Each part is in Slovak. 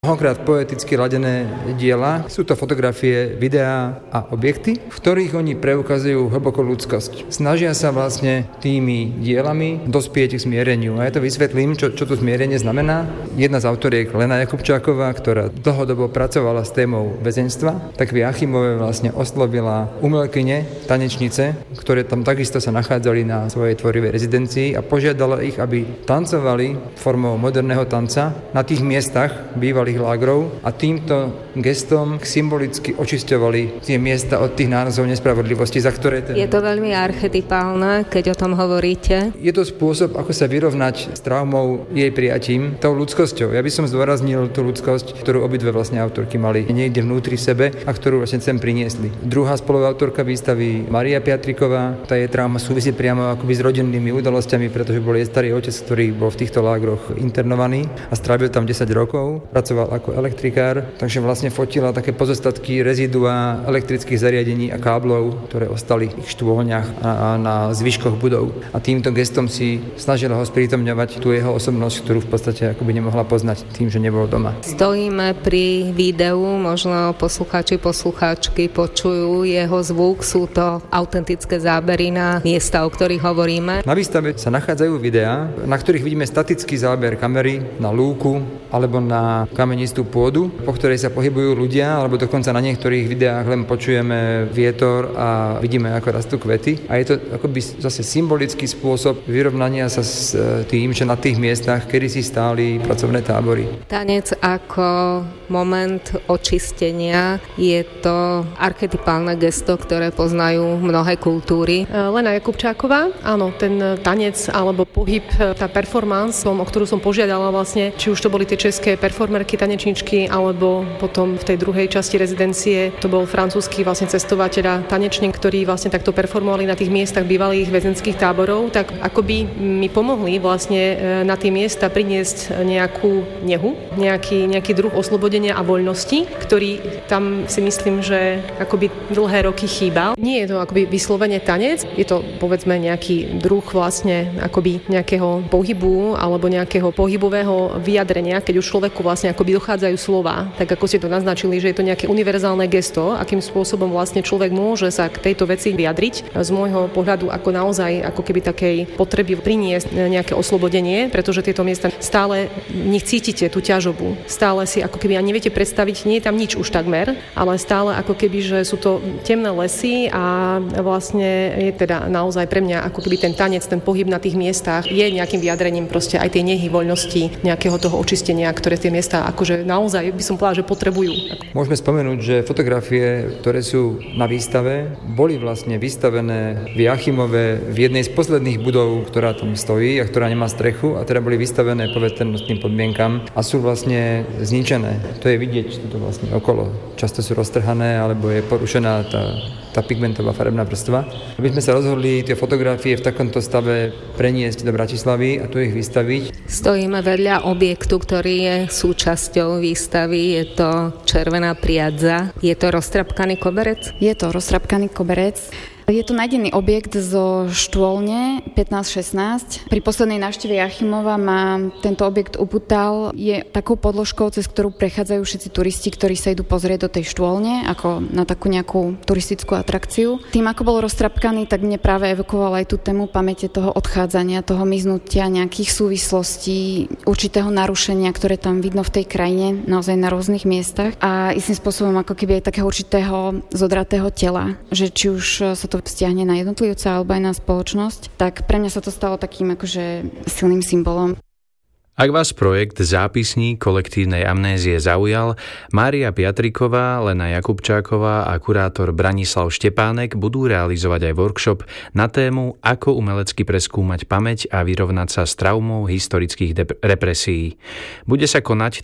Mnohokrát poeticky ladené diela. Sú to fotografie, videá a objekty, v ktorých oni preukazujú hlbokú ľudskosť. Snažia sa vlastne tými dielami dospieť k zmiereniu. A ja to vysvetlím, čo to zmierenie znamená. Jedna z autoriek, Lena Jakubčáková, ktorá dlhodobo pracovala s témou väzenstva, tak v Jáchymove vlastne oslovila umelkyne, tanečnice, ktoré tam takisto sa nachádzali na svojej tvorivej rezidencii a požiadala ich, aby tancovali formou moderného tanca na tých miestach bývalých lágrov a týmto gestom symbolicky očisťovali tie miesta od tých nárazov nespravodlivosti, za ktoré... Je to veľmi archetypálne, keď o tom hovoríte. Je to spôsob, ako sa vyrovnať s traumou jej prijatím, tou ľudskosťou. Ja by som zdôraznil tú ľudskosť, ktorú obidve vlastne autorky mali niekde vnútri sebe a ktorú vlastne sem priniesli. Druhá spoluautorka výstavy Mária Piatriková, tá jej trauma súvisí priamo akoby s rodinnými udalosťami, pretože bol jej starý otec, ktorý bol v týchto lágroch internovaný a strávil tam 10 rokov. Pracoval ako elektrikár, takže vlastne fotila také pozostatky rezidua elektrických zariadení a káblov, ktoré ostali v ich štôlniach a na zvyškoch budov. A týmto gestom si snažila ho sprítomňovať tú jeho osobnosť, ktorú v podstate akoby nemohla poznať tým, že nebol doma. Stojíme pri videu, možno poslucháčky počujú jeho zvuk, sú to autentické zábery na miesta, o ktorých hovoríme. Na výstave sa nachádzajú videá, na ktorých vidíme statický záber kamery na lúku alebo na kamenistú pôdu, po ktorej sa pohybujú ľudia, alebo dokonca na niektorých videách len počujeme vietor a vidíme, ako rastú kvety. A je to akoby zase symbolický spôsob vyrovnania sa s tým, že na tých miestach kedysi stáli pracovné tábory. Tanec ako moment očistenia, je to archetypálne gesto, ktoré poznajú mnohé kultúry. Lena Jakubčáková, áno, ten tanec alebo pohyb, tá performance, o ktorú som požiadala vlastne, či už to boli tie české performerky, tanečničky, alebo potom v tej druhej časti rezidencie to bol francúzsky vlastne cestovateľ a tanečník, ktorí vlastne takto performovali na tých miestach bývalých väzenských táborov, tak akoby mi pomohli vlastne na tie miesta priniesť nejakú nehu, nejaký druh oslobodenia a voľnosti, ktorý tam si myslím, že akoby dlhé roky chýbal. Nie je to akoby vyslovene tanec, je to povedzme nejaký druh vlastne akoby nejakého pohybu alebo nejakého pohybového vyjadrenia, keď už človeku vlastne akoby dochádzajú slova, tak ako ste to naznačili, že je to nejaké univerzálne gesto, akým spôsobom vlastne človek môže sa k tejto veci vyjadriť. Z môjho pohľadu ako naozaj ako keby takej potreby priniesť nejaké oslobodenie, pretože tieto miesta stále v nich cítite tú ťažobu. Stále si ako keby ani neviete predstaviť, nie je tam nič už takmer, ale stále ako keby, že sú to temné lesy a vlastne je teda naozaj pre mňa ako keby ten tanec, ten pohyb na tých miestach je nejakým vyjadrením proste aj tej nehy, voľnosti, nejakého toho očistenia, ktoré tie miesta akože naozaj by som povedala, že potrebujú. Môžeme spomenúť, že fotografie, ktoré sú na výstave, boli vlastne vystavené v Jáchymove v jednej z posledných budov, ktorá tam stojí a ktorá nemá strechu, a teda boli vystavené poveternostným podmienkam a sú vlastne zničené. To je vidieť to vlastne okolo. Často sú roztrhané alebo je porušená tá pigmentová farebná vrstva. Aby sme sa rozhodli tie fotografie v takomto stave preniesť do Bratislavy a tu ich vystaviť. Stojíme vedľa objektu, ktorý je súčasťou výstavy. Je to Červená priadza. Je to roztrapkaný koberec? Je to roztrapkaný koberec. Je to nájdený objekt zo štôlne 15-16. Pri poslednej návšteve Jáchymova ma tento objekt upútal. Je takou podložkou, cez ktorú prechádzajú všetci turisti, ktorí sa idú pozrieť do tej štôlne, ako na takú nejakú turistickú atrakciu. Tým, ako bol roztrapkaný, tak mne práve evokoval aj tú tému pamäte toho odchádzania, toho miznutia, nejakých súvislostí, určitého narušenia, ktoré tam vidno v tej krajine, naozaj na rôznych miestach. A istým spôsobom ako keby aj takého určitého zodratého tela, že či už sa to vzťahne na jednotlivca alebo aj na spoločnosť, tak pre mňa sa to stalo takým akože silným symbolom. Ak vás projekt Zápisník kolektívnej amnézie zaujal, Mária Piatriková, Lena Jakubčáková a kurátor Branislav Štepánek budú realizovať aj workshop na tému Ako umelecky preskúmať pamäť a vyrovnať sa s traumou historických represií. Bude sa konať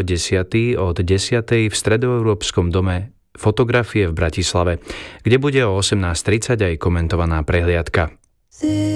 3.10. od 10.00 v Stredoeurópskom dome fotografie v Bratislave, kde bude o 18.30 aj komentovaná prehliadka.